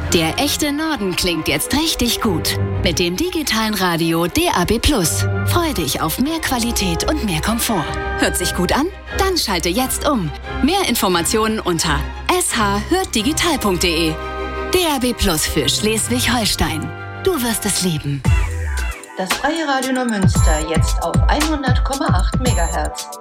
Der echte Norden klingt jetzt richtig gut. Mit dem digitalen Radio DAB+. Freu dich auf mehr Qualität und mehr Komfort. Hört sich gut an? Dann schalte jetzt um. Mehr Informationen unter shhörtdigital.de. DAB+ für Schleswig-Holstein. Du wirst es lieben. Das Freie Radio Neumünster jetzt auf 100,8 MHz.